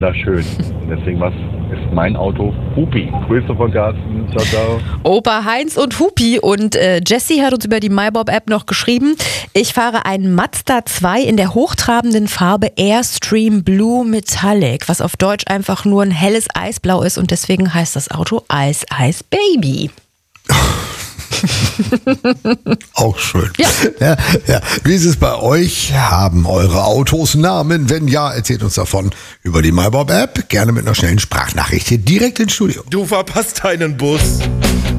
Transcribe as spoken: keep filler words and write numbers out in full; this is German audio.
wunderschön. Und deswegen was ist mein Auto Hupi. Grüße von Carsten. Ciao, ciao. Opa Heinz und Hupi. Und äh, Jessie hat uns über die MyBob-App noch geschrieben, ich fahre einen Mazda zwei in der hochtrabenden Farbe Airstream Blue Metallic, was auf Deutsch einfach nur ein helles Eisblau ist und deswegen heißt das Auto Ice Ice Baby. Auch schön. Ja. Ja, ja. Wie ist es bei euch? Haben eure Autos Namen? Wenn ja, erzählt uns davon über die MyBob-App. Gerne mit einer schnellen Sprachnachricht hier direkt ins Studio. Du verpasst deinen Bus.